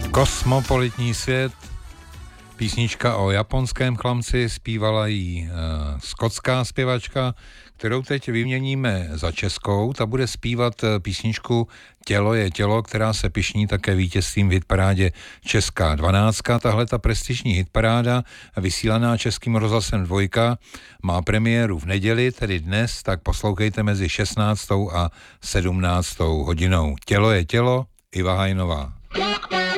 Kosmopolitní svět, písnička o japonském chlamci, zpívala jí skotská zpěvačka, kterou teď vyměníme za českou. Ta bude zpívat písničku Tělo je tělo, která se pyšní také vítězstvím v hitparádě Česká 12. Tahle ta prestižní hitparáda, vysílaná Českým rozhlasem 2, má premiéru v neděli, tedy dnes, tak poslouchejte mezi 16. a 17. hodinou. Tělo je tělo, Iva Hajnová.